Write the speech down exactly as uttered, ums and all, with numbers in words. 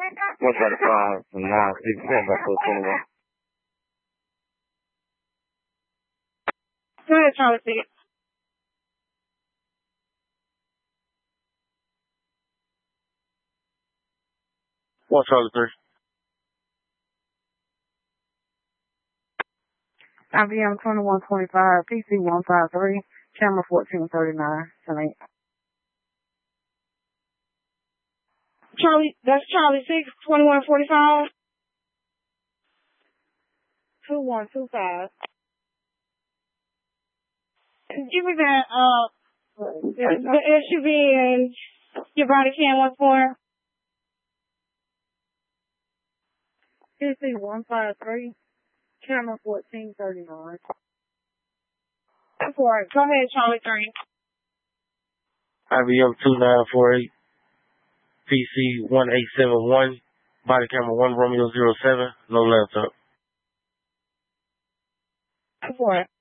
one thirty-five, nine six seven, by four twenty-one. Go ahead, Charlie six. one Charlie three. I B M twenty-one twenty-five, P C one five three, camera fourteen thirty-nine, eight. Charlie, that's Charlie six, twenty-one forty-five. two one two five. Give me that, uh, the, the S U V and your body cam once more. P C one five three, camera fourteen thirty-nine. That's all right. Go ahead, Charlie three. I B M two nine four eight, P C one eight seven one, body camera one Romeo zero seven, no laptop. That's all right.